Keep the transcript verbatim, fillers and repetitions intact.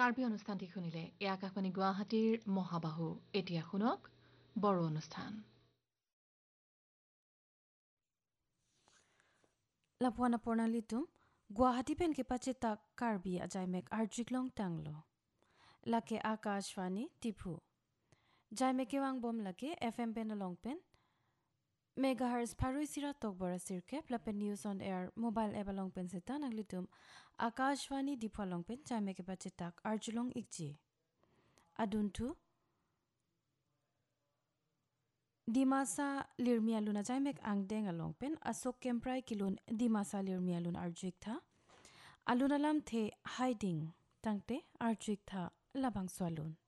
কাৰ্বি অনুষ্ঠানটি শুনিলে এই আকাশবাণী গুৱাহাটীৰ মহাবাহু এতিয়া শুনক বড়ো অনুষ্ঠান লাপুৱানা প্ৰণালীতুম গুৱাহাটী পেনকে পাছে তাক কাৰ্বি আজাইমেক আৰ্জিকলং টাংলো লাকে আকাশবাণী টিপু জাইমেকে ওয়াং বম লাকে F M PAN long PAN megahertz ফারুই Sira তকবরা সিরকে প্লাপেন news on air mobile এবা লং পেন সেতা নাগলিতুম আকাশবাণী দীপা লং পেন জাইমেকে পাছে তাক আর্জুলং ইকজি আদুনথু Dimasa lirmialun a jaimek angdeng along pen asok kemprai kilun dimasa lirmialun arjuik tha alunalam the hiding tangte arjuik tha labang swalun